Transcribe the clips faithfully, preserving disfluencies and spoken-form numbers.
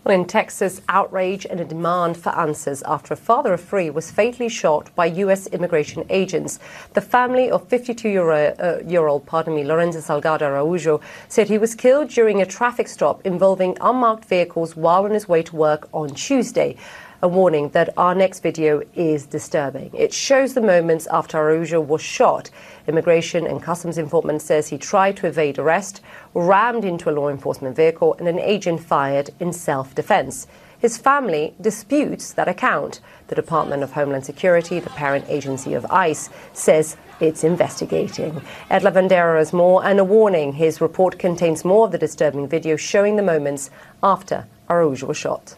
Well, in Texas, outrage and a demand for answers after a father of three was fatally shot by U S immigration agents. The family of fifty-two-year-old, pardon me, Lorenzo Salgado Araujo said he was killed during a traffic stop involving unmarked vehicles while on his way to work on Tuesday. A warning that our next video is disturbing. It shows the moments after Araujo was shot. Immigration and Customs informant says he tried to evade arrest, rammed into a law enforcement vehicle, and an agent fired in self-defense. His family disputes that account. The Department of Homeland Security, the parent agency of ICE, says it's investigating. Ed Lavandera has more and a warning. His report contains more of the disturbing video showing the moments after Araujo was shot.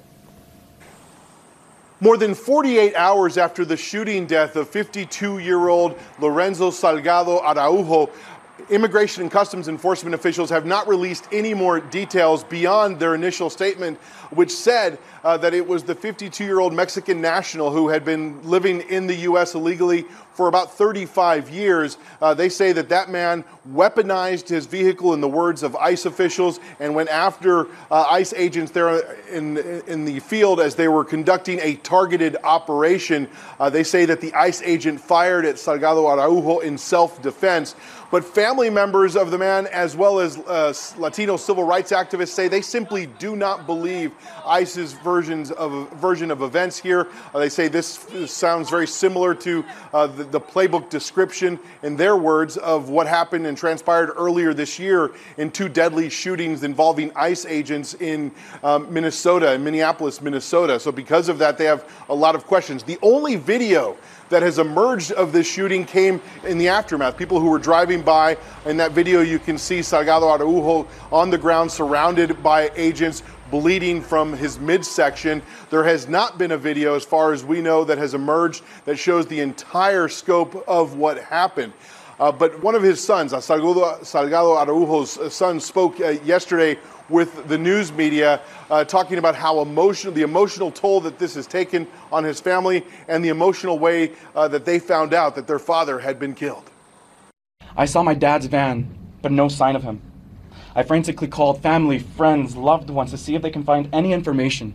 More than forty-eight hours after the shooting death of fifty-two-year-old Lorenzo Salgado Araujo, Immigration and Customs Enforcement officials have not released any more details beyond their initial statement, which said uh, that it was the fifty-two-year-old Mexican national who had been living in the U S illegally for about thirty-five years. Uh, they say that that man weaponized his vehicle, in the words of ICE officials, and went after uh, ICE agents there in, in the field as they were conducting a targeted operation. Uh, they say that the ICE agent fired at Salgado Araujo in self-defense. But family members of the man, as well as uh, Latino civil rights activists, say they simply do not believe ICE's versions of version of events here. Uh, they say this sounds very similar to uh, the, the playbook description, in their words, of what happened and transpired earlier this year in two deadly shootings involving ICE agents in um, Minnesota, in Minneapolis, Minnesota. So because of that, they have a lot of questions. The only video that has emerged of this shooting came in the aftermath. People who were driving by, in that video you can see Salgado Araujo on the ground surrounded by agents, bleeding from his midsection. There has not been a video, as far as we know, that has emerged that shows the entire scope of what happened. Uh, but one of his sons, Salgado, Salgado Araujo's son, spoke uh, yesterday with the news media, uh, talking about how emotional, the emotional toll that this has taken on his family, and the emotional way uh, that they found out that their father had been killed. I saw my dad's van, but no sign of him. I frantically called family, friends, loved ones to see if they can find any information.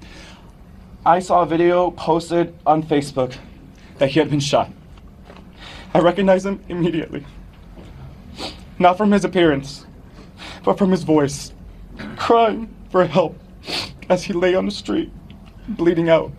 I saw a video posted on Facebook that he had been shot. I recognized him immediately. Not from his appearance, but from his voice, crying for help as he lay on the street, bleeding out.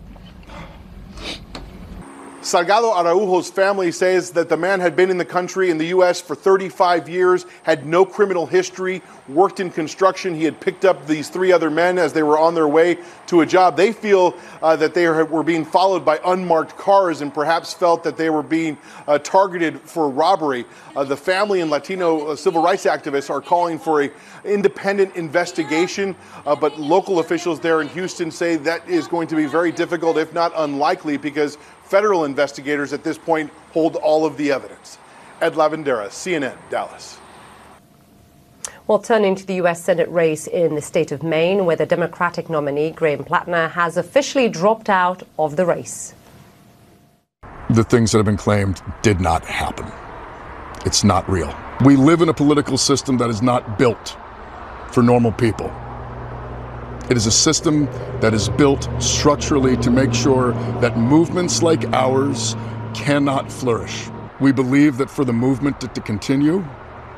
Salgado Araujo's family says that the man had been in the country, in the U S, for thirty-five years, had no criminal history, worked in construction. He had picked up these three other men as they were on their way to a job. They feel uh, that they are, were being followed by unmarked cars, and perhaps felt that they were being uh, targeted for robbery. Uh, the family and Latino uh, civil rights activists are calling for an independent investigation, uh, but local officials there in Houston say that is going to be very difficult, if not unlikely, because federal investigators at this point hold all of the evidence. Ed Lavandera, C N N, Dallas. Well, turning to the U S Senate race in the state of Maine, where the Democratic nominee, Graham Plattner, has officially dropped out of the race. The things that have been claimed did not happen. It's not real. We live in a political system that is not built for normal people. It is a system that is built structurally to make sure that movements like ours cannot flourish. We believe that for the movement to, to continue,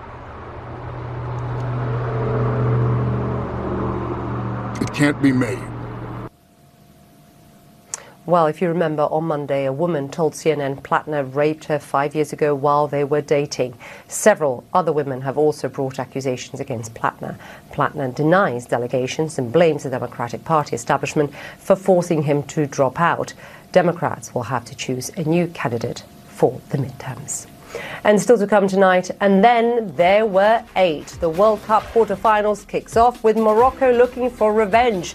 it can't be made. Well, if you remember, on Monday, a woman told C N N Plattner raped her five years ago while they were dating. Several other women have also brought accusations against Plattner. Plattner denies the allegations and blames the Democratic Party establishment for forcing him to drop out. Democrats will have to choose a new candidate for the midterms. And still to come tonight, and then there were eight. The World Cup quarterfinals kicks off with Morocco looking for revenge.